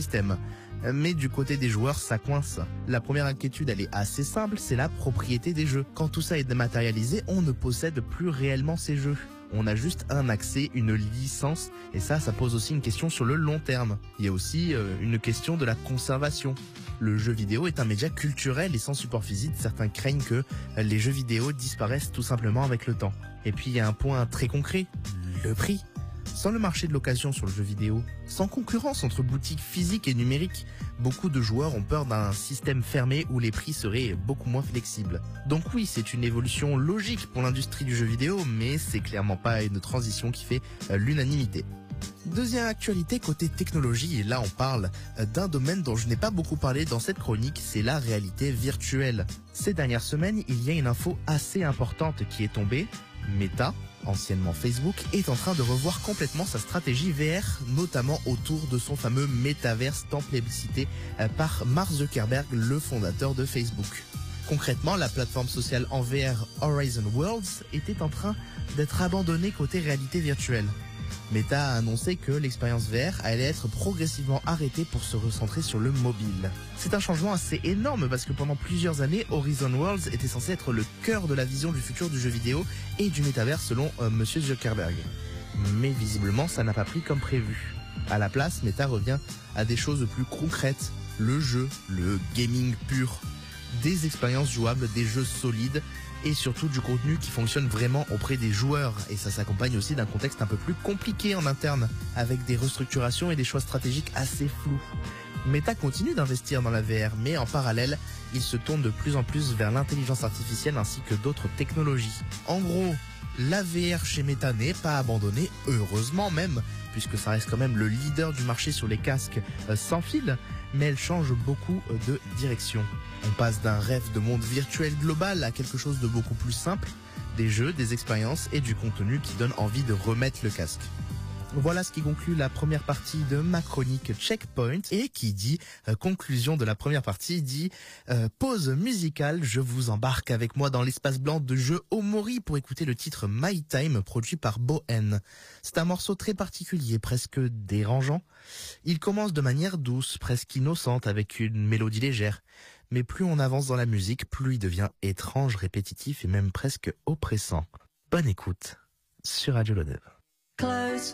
l'écosystème. Mais du côté des joueurs, ça coince. La première inquiétude, elle est assez simple, c'est la propriété des jeux. Quand tout ça est dématérialisé, on ne possède plus réellement ces jeux. On a juste un accès, une licence, et ça pose aussi une question sur le long terme. Il y a aussi une question de la conservation. Le jeu vidéo est un média culturel et sans support physique, certains craignent que les jeux vidéo disparaissent tout simplement avec le temps. Et puis il y a un point très concret, le prix. Sans le marché de l'occasion sur le jeu vidéo, sans concurrence entre boutiques physiques et numériques, beaucoup de joueurs ont peur d'un système fermé où les prix seraient beaucoup moins flexibles. Donc oui, c'est une évolution logique pour l'industrie du jeu vidéo, mais c'est clairement pas une transition qui fait l'unanimité. Deuxième actualité côté technologie, et là on parle d'un domaine dont je n'ai pas beaucoup parlé dans cette chronique, c'est la réalité virtuelle. Ces dernières semaines, il y a une info assez importante qui est tombée. Meta, anciennement Facebook, est en train de revoir complètement sa stratégie VR, notamment autour de son fameux métaverse tant plébiscité par Mark Zuckerberg, le fondateur de Facebook. Concrètement, la plateforme sociale en VR Horizon Worlds était en train d'être abandonnée côté réalité virtuelle. Meta a annoncé que l'expérience VR allait être progressivement arrêtée pour se recentrer sur le mobile. C'est un changement assez énorme parce que pendant plusieurs années, Horizon Worlds était censé être le cœur de la vision du futur du jeu vidéo et du métavers selon Monsieur Zuckerberg. Mais visiblement, ça n'a pas pris comme prévu. À la place, Meta revient à des choses plus concrètes, le jeu, le gaming pur, des expériences jouables, des jeux solides, et surtout du contenu qui fonctionne vraiment auprès des joueurs. Et ça s'accompagne aussi d'un contexte un peu plus compliqué en interne, avec des restructurations et des choix stratégiques assez flous. Meta continue d'investir dans la VR, mais en parallèle, il se tourne de plus en plus vers l'intelligence artificielle ainsi que d'autres technologies. En gros, la VR chez Meta n'est pas abandonnée, heureusement même, puisque ça reste quand même le leader du marché sur les casques sans fil, mais elle change beaucoup de direction. On passe d'un rêve de monde virtuel global à quelque chose de beaucoup plus simple, des jeux, des expériences et du contenu qui donne envie de remettre le casque. Voilà ce qui conclut la première partie de ma chronique Checkpoint, et qui dit conclusion de la première partie dit pause musicale. Je vous embarque avec moi dans l'espace blanc de jeu Omori pour écouter le titre My Time produit par Bohen. C'est un morceau très particulier, presque dérangeant. Il commence de manière douce, presque innocente, avec une mélodie légère. Mais plus on avance dans la musique, plus il devient étrange, répétitif et même presque oppressant. Bonne écoute sur Radio Lodève.